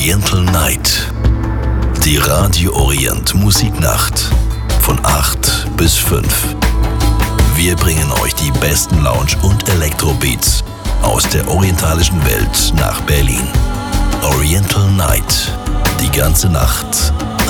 Oriental Night. Die Radio Orient Musiknacht von 8 bis 5. Wir bringen euch die besten Lounge- und Elektrobeats aus der orientalischen Welt nach Berlin. Oriental Night. Die ganze Nacht